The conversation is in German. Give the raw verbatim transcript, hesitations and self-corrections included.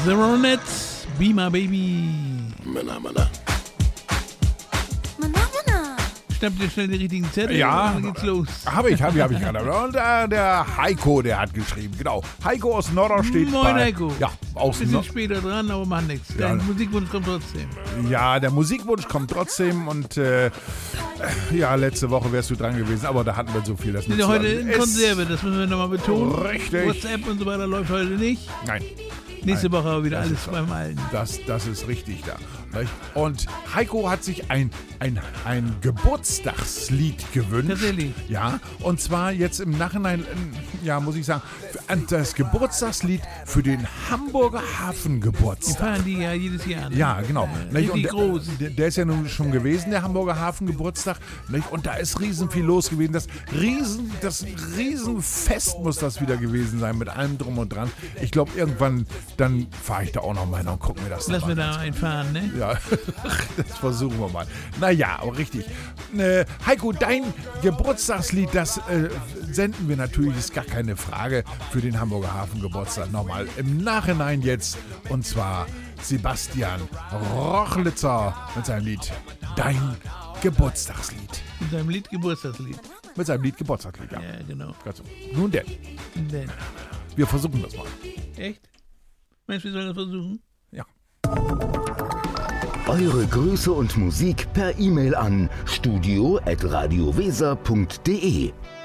The Ronettes, Be My Baby. Männer, Männer. Schnapp dir schnell den richtigen Zettel Ja, und dann geht's los. Habe ich, habe ich, habe ich gerade. Und äh, der Heiko, der hat geschrieben, genau. Heiko aus Norderstedt. Moin, bei, Heiko. Ja, aus Bisschen Nor- später dran, aber macht nichts. Ja. Dein Musikwunsch kommt trotzdem. Ja, der Musikwunsch kommt trotzdem und äh, ja, letzte Woche wärst du dran gewesen, aber da hatten wir so viel. Das Wir sind nützt ja heute alles. in Es- Konserve, das müssen wir nochmal betonen. Richtig. WhatsApp und so weiter läuft heute nicht. Nein. Nächste Nein, Woche aber wieder das alles ist so. beim Alten. Das, das ist richtig da. Nicht? Und Heiko hat sich ein, ein, ein Geburtstagslied gewünscht. Tatsächlich? Ja, und zwar jetzt im Nachhinein, ähm, ja, muss ich sagen, das Geburtstagslied für den Hamburger Die Hafengeburtstag. feiern die ja jedes Jahr. Ne? Ja, genau. Äh, Nicht? Und richtig groß. der, der ist ja nun schon gewesen, der Hamburger Hafengeburtstag. Nicht? Und da ist riesen viel los gewesen. Das riesen, das Riesenfest muss das wieder gewesen sein, mit allem drum und dran. Ich glaube, irgendwann, dann fahre ich da auch noch mal hin und gucken mir das Lass noch mir mal da einfahren, ne? Ja, das versuchen wir mal. Naja, aber richtig. Äh, Heiko, dein Geburtstagslied, das äh, senden wir natürlich, ist gar keine Frage, für den Hamburger Hafengeburtstag nochmal im Nachhinein jetzt. Und zwar Sebastian Rochlitzer mit seinem Lied Dein Geburtstagslied. Mit seinem Lied Geburtstagslied. Mit seinem Lied Geburtstagslied, ja. Ja, genau. Ganz so. Nun denn, Denn. wir versuchen das mal. Echt? Meinst du, wir sollen das versuchen? Ja. Eure Grüße und Musik per E-Mail an studio at radioweser punkt de.